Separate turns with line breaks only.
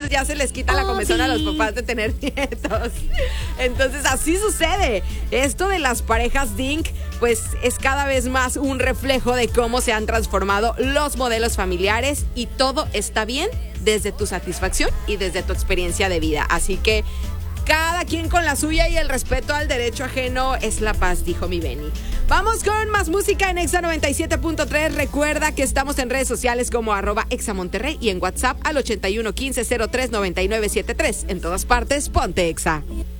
veces ya se les quita la comezón a los papás de tener nietos. Entonces así sucede. Esto de las parejas DINK pues es cada vez más un reflejo de cómo se han transformado los modelos familiares y todo está bien desde tu satisfacción y desde tu experiencia de vida. Así que cada quien con la suya y el respeto al derecho ajeno es la paz, dijo mi Beni. Vamos con más música en Exa 97.3. Recuerda que estamos en redes sociales como @ExaMonterrey y en WhatsApp al 81 15 03 99 73. En todas partes, ponte Exa.